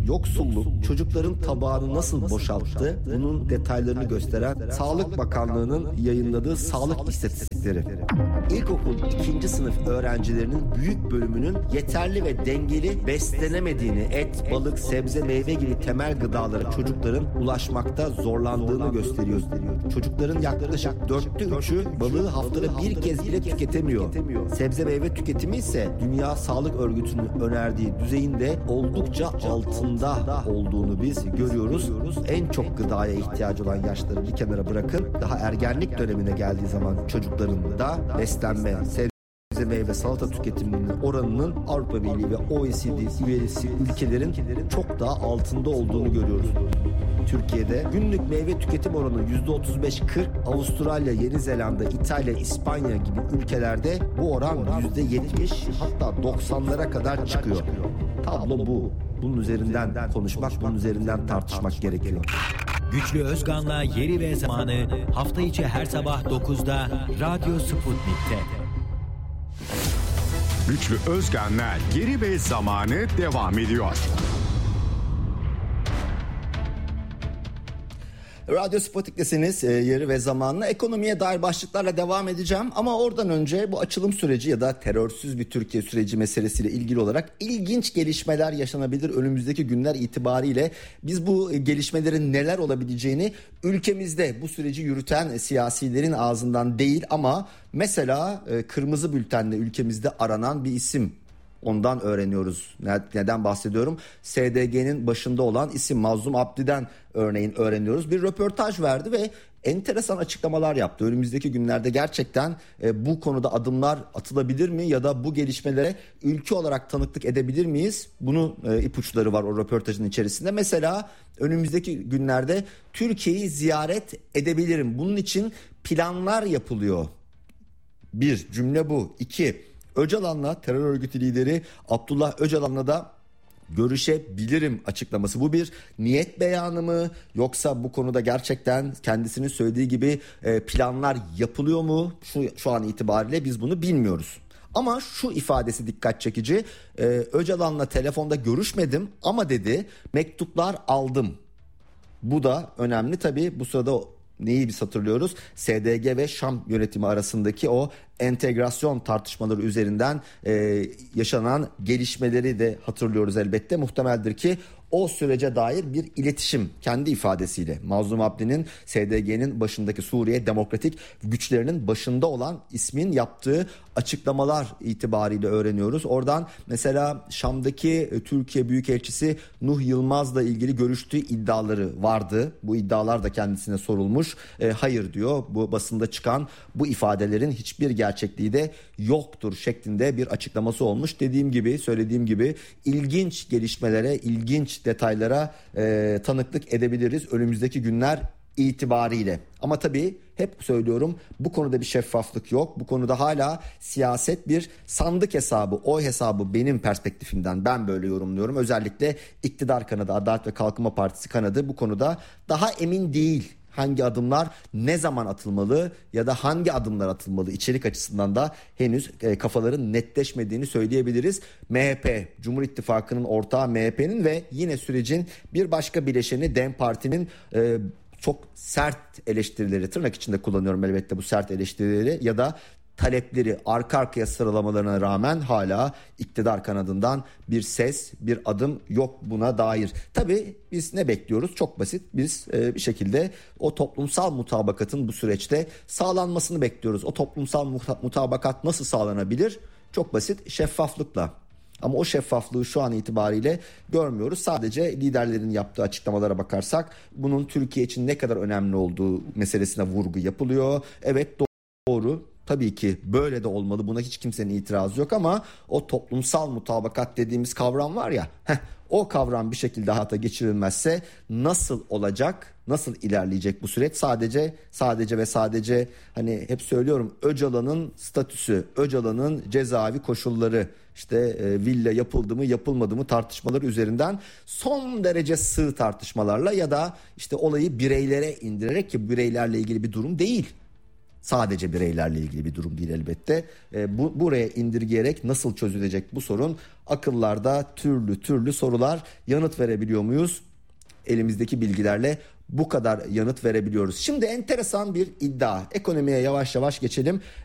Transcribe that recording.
yoksulluk çocukların tabağını nasıl boşalttı, bunun detaylarını gösteren Sağlık Bakanlığı'nın yayınladığı sağlık istatistikleri. İlkokul 2. sınıf öğrencilerinin büyük bölümünün yeterli ve dengeli beslenemediğini, et, balık, sebze, meyve gibi temel gıdalara çocukların ulaşmakta zorlandığını gösteriyor. Çocukların yaklaşık 4'te 3'ü balığı haftada bir kez bile tüketemiyor. Sebze meyve tüketimi ise Dünya Sağlık Örgütü'nün önerdiği düzeyinde oldukça altında olduğunu biz görüyoruz. En çok gıdaya ihtiyacı olan yaşları bir kenara bırakın. Daha ergenlik dönemine geldiği zaman çocukların da beslenme, sebze meyve salata tüketiminin oranının Avrupa Birliği ve OECD üyesi ülkelerin çok daha altında olduğunu görüyoruz. Türkiye'de günlük meyve tüketim oranı %35-40, Avustralya, Yeni Zelanda, İtalya, İspanya gibi ülkelerde bu oran %70, hatta 90'lara kadar çıkıyor. Tablo bu. Bunun üzerinden konuşmak, bunun üzerinden tartışmak gerekiyor. Güçlü Özgan'la Yeri ve Zamanı hafta içi her sabah 9'da Radyo Sputnik'te. Güçlü Özgan'la Yeri ve Zamanı devam ediyor. Radyo Sputnik'tesiniz. Yeri ve zamanla ekonomiye dair başlıklarla devam edeceğim. Ama oradan önce bu açılım süreci ya da terörsüz bir Türkiye süreci meselesiyle ilgili olarak ilginç gelişmeler yaşanabilir önümüzdeki günler itibariyle. Biz bu gelişmelerin neler olabileceğini ülkemizde bu süreci yürüten siyasilerin ağzından değil ama mesela kırmızı bültenle ülkemizde aranan bir isim. Ondan öğreniyoruz. Neden bahsediyorum? SDG'nin başında olan isim Mazlum Abdi'den örneğin öğreniyoruz. Bir röportaj verdi ve enteresan açıklamalar yaptı. Önümüzdeki günlerde gerçekten bu konuda adımlar atılabilir mi ya da bu gelişmelere ülke olarak tanıklık edebilir miyiz? Bunun ipuçları var o röportajın içerisinde. Mesela önümüzdeki günlerde Türkiye'yi ziyaret edebilirim. Bunun için planlar yapılıyor. Bir cümle bu. İki, Öcalan'la terör örgütü lideri Abdullah Öcalan'la da görüşebilirim açıklaması. Bu bir niyet beyanı mı yoksa bu konuda gerçekten kendisinin söylediği gibi planlar yapılıyor mu? Şu an itibariyle biz bunu bilmiyoruz. Ama şu ifadesi dikkat çekici. Öcalan'la telefonda görüşmedim ama dedi mektuplar aldım. Bu da önemli tabii. Bu sırada neyi biz hatırlıyoruz? SDG ve Şam yönetimi arasındaki o entegrasyon tartışmaları üzerinden yaşanan gelişmeleri de hatırlıyoruz elbette. Muhtemeldir ki o sürece dair bir iletişim kendi ifadesiyle Mazlum Abdi'nin SDG'nin başındaki Suriye Demokratik Güçlerinin başında olan ismin yaptığı açıklamalar itibariyle öğreniyoruz. Oradan mesela Şam'daki Türkiye Büyükelçisi Nuh Yılmaz'la ilgili görüştüğü iddiaları vardı. Bu iddialar da kendisine sorulmuş. Hayır diyor, bu basında çıkan bu ifadelerin hiçbir gerçekliği de yoktur şeklinde bir açıklaması olmuş. Söylediğim gibi ilginç gelişmelere, ilginç detaylara tanıklık edebiliriz önümüzdeki günler itibariyle. Ama tabii hep söylüyorum, bu konuda bir şeffaflık yok. Bu konuda hala siyaset bir sandık hesabı, oy hesabı benim perspektifimden, ben böyle yorumluyorum. Özellikle iktidar kanadı, Adalet ve Kalkınma Partisi kanadı bu konuda daha emin değil. Hangi adımlar ne zaman atılmalı ya da hangi adımlar atılmalı, içerik açısından da henüz kafaların netleşmediğini söyleyebiliriz. MHP, Cumhur İttifakı'nın ortağı MHP'nin ve yine sürecin bir başka bileşeni DEM Parti'nin çok sert eleştirileri, tırnak içinde kullanıyorum elbette bu sert eleştirileri ya da talepleri arka arkaya sıralamalarına rağmen hala iktidar kanadından bir ses, bir adım yok buna dair. Tabii biz ne bekliyoruz? Çok basit. Biz bir şekilde o toplumsal mutabakatın bu süreçte sağlanmasını bekliyoruz. O toplumsal mutabakat nasıl sağlanabilir? Çok basit, şeffaflıkla. Ama o şeffaflığı şu an itibariyle görmüyoruz. Sadece liderlerin yaptığı açıklamalara bakarsak bunun Türkiye için ne kadar önemli olduğu meselesine vurgu yapılıyor. Evet, doğru. Tabii ki böyle de olmalı. Buna hiç kimsenin itirazı yok ama o toplumsal mutabakat dediğimiz kavram var ya, o kavram bir şekilde hayata geçirilmezse nasıl olacak? Nasıl ilerleyecek bu süreç? Sadece hani hep söylüyorum, Öcalan'ın statüsü, Öcalan'ın cezaevi koşulları, işte villa yapıldı mı yapılmadı mı tartışmaları üzerinden son derece sığ tartışmalarla ya da işte olayı bireylere indirerek, ki bireylerle ilgili bir durum değil. Sadece bireylerle ilgili bir durum değil elbette. Buraya indirgeyerek nasıl çözülecek bu sorun? Akıllarda türlü sorular. Yanıt verebiliyor muyuz? Elimizdeki bilgilerle bu kadar yanıt verebiliyoruz. Şimdi enteresan bir iddia. Ekonomiye yavaş yavaş geçelim.